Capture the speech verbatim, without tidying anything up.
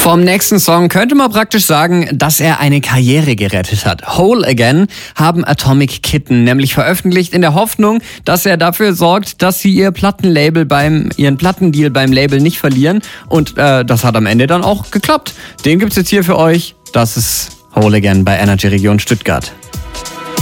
Vom nächsten Song könnte man praktisch sagen, dass er eine Karriere gerettet hat. Whole Again haben Atomic Kitten nämlich veröffentlicht in der Hoffnung, dass er dafür sorgt, dass sie ihr Plattenlabel beim, ihren Plattendeal beim Label nicht verlieren. Und äh, das hat am Ende dann auch geklappt. Den gibt's jetzt hier für euch. Das ist Whole Again bei Energy Region Stuttgart.